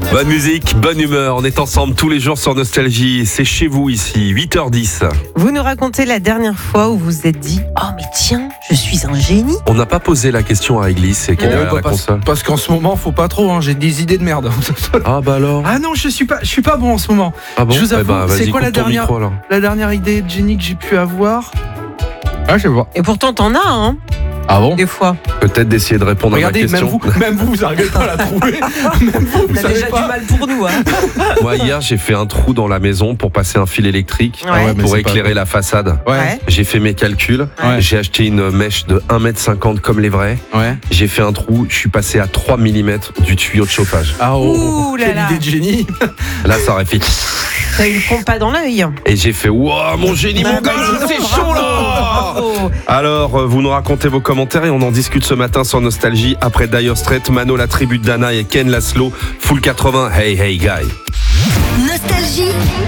Bonne musique, bonne humeur. On est ensemble tous les jours sur Nostalgie. C'est chez vous ici, 8h10. Vous nous racontez la dernière fois où vous vous êtes dit « Oh mais tiens, je suis un génie ». On n'a pas posé la question à Église, c'est qu'elle est derrière la console. Parce qu'en ce moment, faut pas trop, hein, j'ai des idées de merde. Ah bah alors. Ah non, je suis pas bon en ce moment. Ah bon. Je vous avoue, vas-y, c'est quoi coupe ton micro, alors. la dernière idée de génie que j'ai pu avoir? Ah, je sais pas. Et pourtant t'en as, hein, Ah bon? des fois. Peut-être d'essayer de répondre Regardez, à ma question. même vous n'arrivez pas à la trouver. Même vous T'as savez déjà pas. du mal pour nous, hein. Moi hier j'ai fait un trou dans la maison pour passer un fil électrique Ouais. mais pour c'est pas éclairer la façade. Ouais, J'ai fait mes calculs, Ouais. j'ai acheté une mèche de 1,50 m comme les vrais. ouais. J'ai fait un trou, je suis passé à 3 mm du tuyau de chauffage. Ah Ouh là quelle là. idée de génie. Là ça aurait fait. T'as eu le compas dans l'œil. Et j'ai fait waouh mon génie mon gars, c'est chaud là. Bravo. Alors vous nous racontez vos commentaires et on en discute ce matin sur Nostalgie après Dire Straits, Mano la tribu de Dana et Ken Laszlo, Full 80, Hey Hey Guy. Nostalgie.